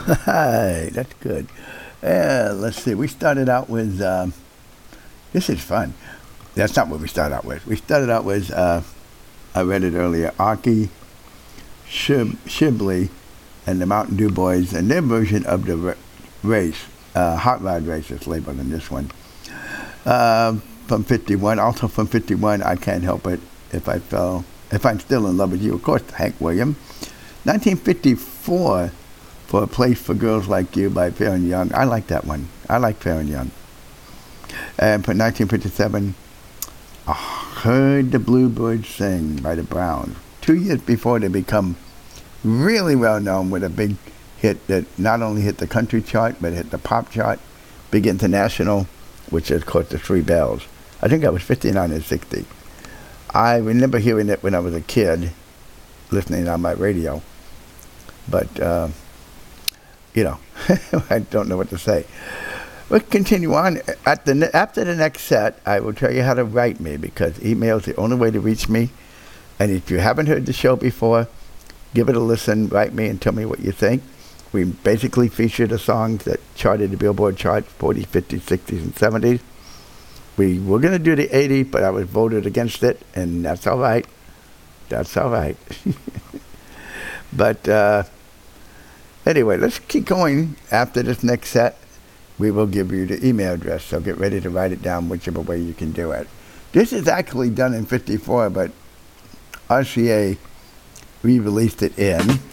Hi, that's good. Let's see. We started out with, this is fun. That's not what we started out with. We started out with, I read it earlier, Aki Shibley and the Mountain Dew Boys and their version of the race, Hot Rod Race is labeled in this one. From 51, also from 51, I Can't Help It If I'm Still in Love with You, of course, Hank Williams. 1954, For a Place for Girls Like You by Fair and Young. I like that one. I like Fair and Young. And for 1957, I Heard the Bluebirds Sing by the Browns. 2 years before they become really well known with a big hit that not only hit the country chart, but hit the pop chart, big international, which is, of course, the Three Bells. I think that was 59 and 60. I remember hearing it when I was a kid, listening on my radio. But, I don't know what to say. Let's continue on. After the next set, I will tell you how to write me, because email is the only way to reach me. And if you haven't heard the show before, give it a listen, write me, and tell me what you think. We basically featured the songs that charted the Billboard chart, 40s, 50s, 60s, and 70s. We were going to do the 80s, but I was voted against it, and that's all right. That's all right. But anyway, let's keep going. After this next set, we will give you the email address, so get ready to write it down whichever way you can do it. This is actually done in 54, but RCA re-released it in